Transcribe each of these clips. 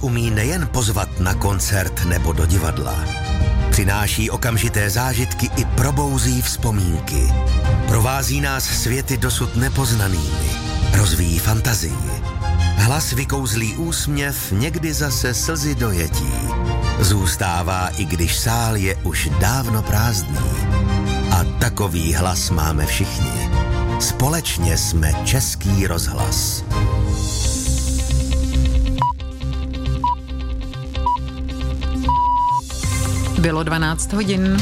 umí nejen pozvat na koncert nebo do divadla. Přináší okamžité zážitky i probouzí vzpomínky. Provází nás světy dosud nepoznanými. Rozvíjí fantazii. Hlas vykouzlí úsměv, někdy zase slzy dojetí. Zůstává, i když sál je už dávno prázdný. A takový hlas máme všichni. Společně jsme Český rozhlas. Bylo 12 hodin.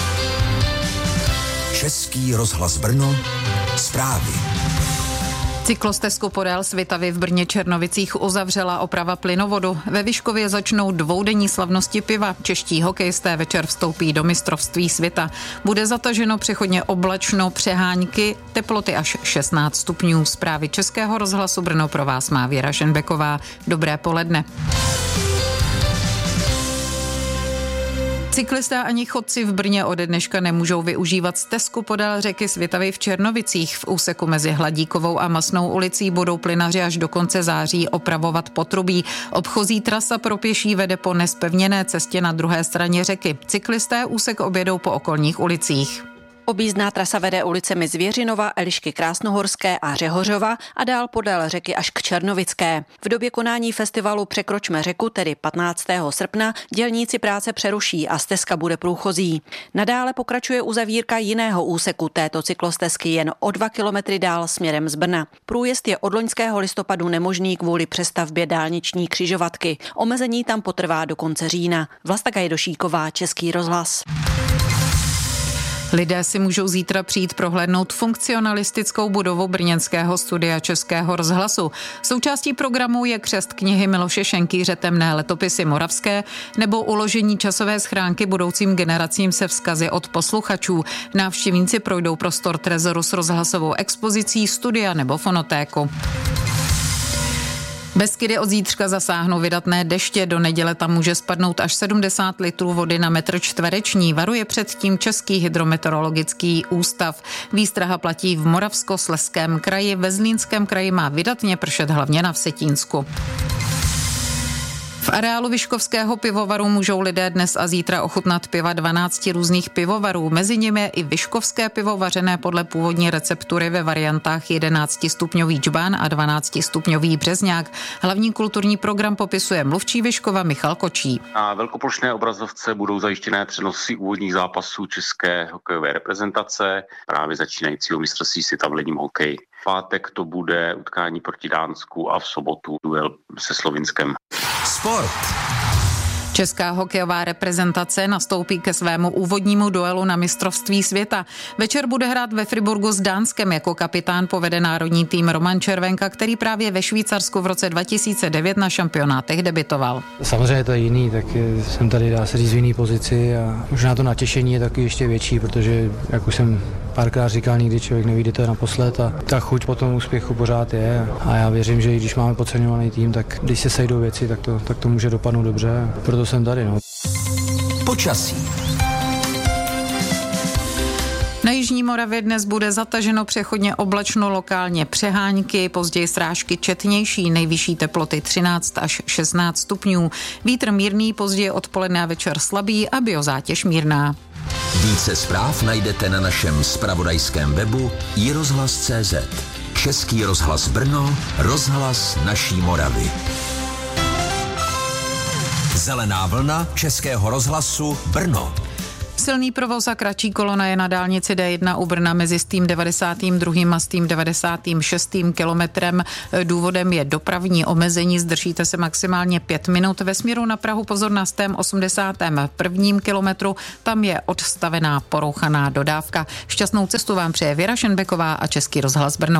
Český rozhlas Brno. Zprávy. Cyklostezku podél Svitavy v Brně Černovicích uzavřela oprava plynovodu. Ve Vyškově začnou dvoudenní slavnosti piva. Čeští hokejisté večer vstoupí do mistrovství světa. Bude zataženo přechodně oblačno, přehánky, teploty až 16 stupňů. Zprávy Českého rozhlasu Brno pro vás má Věra Šenbeková. Dobré poledne. Cyklisté ani chodci v Brně ode dneška nemůžou využívat stezku podél řeky Svitavy v Černovicích. V úseku mezi Hladíkovou a Masnou ulicí budou plynaři až do konce září opravovat potrubí. Obchozí trasa pro pěší vede po nezpevněné cestě na druhé straně řeky. Cyklisté úsek objedou po okolních ulicích. Objízdná trasa vede ulicemi Zvěřinova, Elišky Krásnohorské a Řehořova a dál podél řeky až k Černovické. V době konání festivalu Překročme řeku, tedy 15. srpna, dělníci práce přeruší a stezka bude průchozí. Nadále pokračuje uzavírka jiného úseku této cyklostezky jen o 2 kilometry dál směrem z Brna. Průjezd je od loňského listopadu nemožný kvůli přestavbě dálniční křižovatky. Omezení tam potrvá do konce října. Vlasta Gajdošíková, Český rozhlas. Lidé si můžou zítra přijít prohlédnout funkcionalistickou budovu brněnského studia Českého rozhlasu. Součástí programu je křest knihy Miloše Šenkýře Temné letopisy moravské nebo uložení časové schránky budoucím generacím se vzkazy od posluchačů. Návštěvníci projdou prostor trezoru s rozhlasovou expozicí, studia nebo fonotéku. Beskydy od zítřka zasáhnou vydatné deště, do neděle tam může spadnout až 70 litrů vody na metr čtvereční, varuje před tím Český hydrometeorologický ústav. Výstraha platí v Moravskoslezském kraji, ve Zlínském kraji má vydatně pršet hlavně na Vsetínsku. V areálu Vyškovského pivovaru můžou lidé dnes a zítra ochutnat piva 12 různých pivovarů. Mezi nimi je i vyškovské pivo vařené podle původní receptury ve variantách 11-stupňový džbán a 12-stupňový březňák. Hlavní kulturní program popisuje mluvčí Vyškova Michal Kočí. Na velkoplošné obrazovce budou zajištěné přenosy úvodních zápasů české hokejové reprezentace, právě začínajícího mistrovství světa v ledním hokeji. V pátek to bude utkání proti Dánsku a v sobotu duel se Slovinskem. Sport. Česká hokejová reprezentace nastoupí ke svému úvodnímu duelu na mistrovství světa. Večer bude hrát ve Friburgu s Dánskem, jako kapitán povede národní tým Roman Červenka, který právě ve Švýcarsku v roce 2009 na šampionátech debitoval. Samozřejmě to je jiný, tak jsem tady, dá se říct, v jiný pozici a možná to natěšení je taky ještě větší, protože, jak už jsem párkrát říkal, nikdy člověk nevíde to naposled a ta chuť po tom úspěchu pořád je a já věřím, že i když máme podceňovaný tým, tak když se sejdou věci, tak to může dopadnout dobře. Proto jsem tady, no. Počasí. Na jižní Moravě dnes bude zataženo přechodně oblačno, lokálně přehánky, později srážky četnější, nejvyšší teploty 13 až 16 stupňů. Vítr mírný, později odpoledne a večer slabý a biozátěž mírná. Více zpráv najdete na našem zpravodajském webu iRozhlas.cz. Český rozhlas Brno, rozhlas naší Moravy. Zelená vlna Českého rozhlasu Brno. Silný provoz a kratší kolona je na dálnici D1 u Brna mezi stým 92. a stým 96. kilometrem. Důvodem je dopravní omezení, zdržíte se maximálně 5 minut. Ve směru na Prahu pozor na stém 81. kilometru, tam je odstavená porouchaná dodávka. Šťastnou cestu vám přeje Věra Šenbeková a Český rozhlas Brno.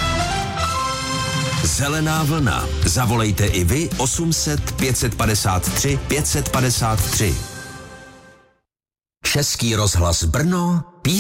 Zelená vlna. Zavolejte i vy 800 553 553. Český rozhlas Brno